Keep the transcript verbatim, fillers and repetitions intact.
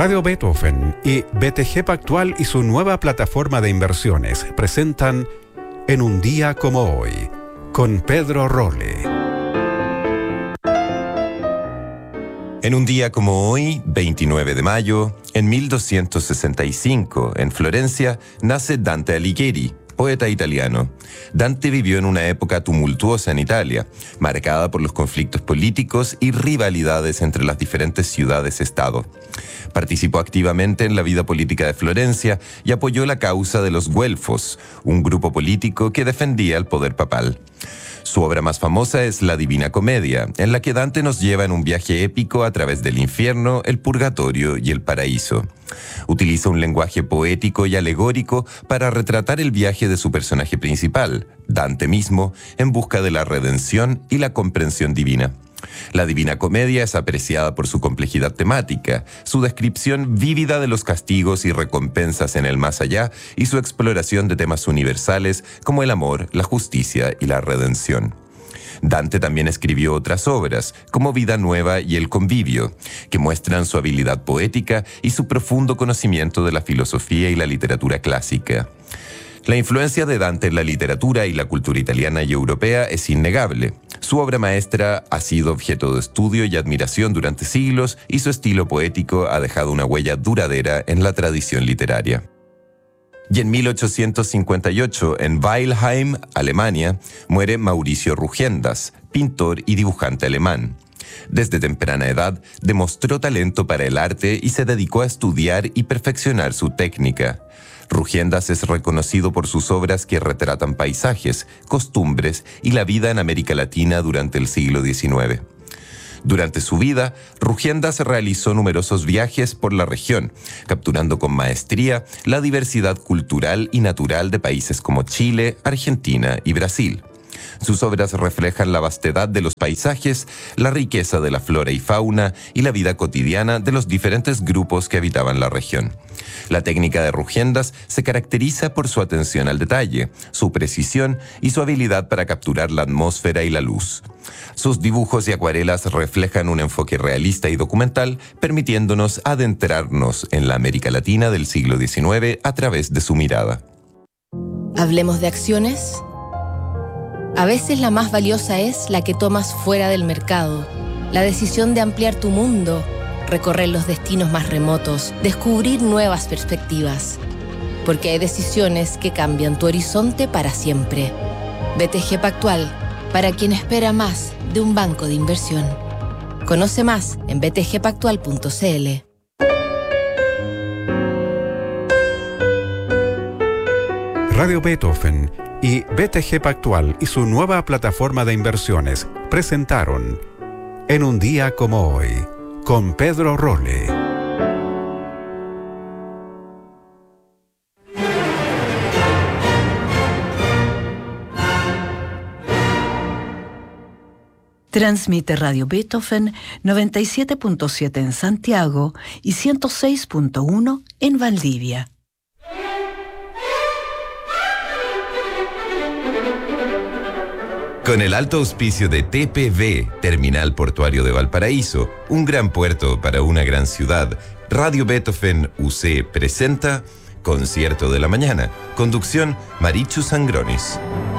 Radio Beethoven y B T G Pactual y su nueva plataforma de inversiones presentan En un día como hoy, con Pedro Rolle. En un día como hoy, veintinueve de mayo, en mil doscientos sesenta y cinco, en Florencia, nace Dante Alighieri, poeta italiano. Dante vivió en una época tumultuosa en Italia, marcada por los conflictos políticos y rivalidades entre las diferentes ciudades-estado. Participó activamente en la vida política de Florencia y apoyó la causa de los güelfos, un grupo político que defendía el poder papal. Su obra más famosa es La Divina Comedia, en la que Dante nos lleva en un viaje épico a través del infierno, el purgatorio y el paraíso. Utiliza un lenguaje poético y alegórico para retratar el viaje de su personaje principal, Dante mismo, en busca de la redención y la comprensión divina. La Divina Comedia es apreciada por su complejidad temática, su descripción vívida de los castigos y recompensas en el más allá y su exploración de temas universales como el amor, la justicia y la redención. Dante también escribió otras obras, como Vida Nueva y El Convivio, que muestran su habilidad poética y su profundo conocimiento de la filosofía y la literatura clásica. La influencia de Dante en la literatura y la cultura italiana y europea es innegable. Su obra maestra ha sido objeto de estudio y admiración durante siglos y su estilo poético ha dejado una huella duradera en la tradición literaria. Y en mil ochocientos cincuenta y ocho, en Weilheim, Alemania, muere Mauricio Rugendas, pintor y dibujante alemán. Desde temprana edad demostró talento para el arte y se dedicó a estudiar y perfeccionar su técnica. Rugendas es reconocido por sus obras que retratan paisajes, costumbres y la vida en América Latina durante el siglo diecinueve. Durante su vida, Rugendas realizó numerosos viajes por la región, capturando con maestría la diversidad cultural y natural de países como Chile, Argentina y Brasil. Sus obras reflejan la vastedad de los paisajes, la riqueza de la flora y fauna y la vida cotidiana de los diferentes grupos que habitaban la región. La técnica de Rugendas se caracteriza por su atención al detalle, su precisión y su habilidad para capturar la atmósfera y la luz. Sus dibujos y acuarelas reflejan un enfoque realista y documental, permitiéndonos adentrarnos en la América Latina del siglo diecinueve a través de su mirada. ¿Hablemos de acciones? A veces la más valiosa es la que tomas fuera del mercado. La decisión de ampliar tu mundo, recorrer los destinos más remotos, descubrir nuevas perspectivas. Porque hay decisiones que cambian tu horizonte para siempre. B T G Pactual, para quien espera más de un banco de inversión. Conoce más en b t g pactual punto c l. Radio Beethoven y B T G Pactual y su nueva plataforma de inversiones presentaron En un día como hoy, con Pedro Rolle. Transmite Radio Beethoven noventa y siete punto siete en Santiago y ciento seis punto uno en Valdivia. Con el alto auspicio de T P V, Terminal Portuario de Valparaíso, un gran puerto para una gran ciudad, Radio Beethoven U C presenta Concierto de la Mañana. Conducción, Marichu Sangronis.